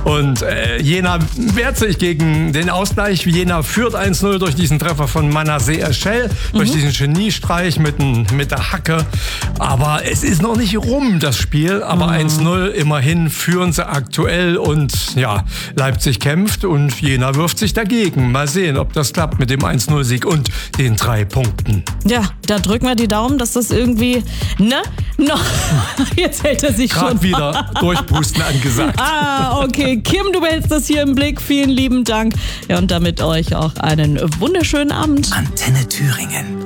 Und Jena wehrt sich gegen den Ausgleich. Jena führt 1-0 durch diesen Treffer von Manasseh Eshel, durch diesen Geniestreich mit der Hacke. Aber es ist noch nicht rum, das Spiel. Aber 1-0, immerhin führen sie aktuell. Und ja, Leipzig kämpft und Jena wirft sich dagegen. Mal sehen, ob das klappt mit dem 1-0-Sieg und den 3 Punkten. Ja, da drücken wir die Daumen, dass das irgendwie, noch, jetzt hält er sich Grad schon. wieder durchpusten angesagt. Okay. Kim, du behältst das hier im Blick. Vielen lieben Dank. Ja, und damit euch auch einen wunderschönen Abend. Antenne Thüringen.